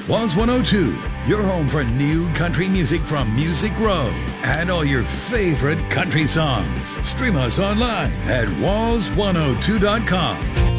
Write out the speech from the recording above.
Was 102, your home for new country music from Music Row and all your favorite country songs. Stream us online at was102.com.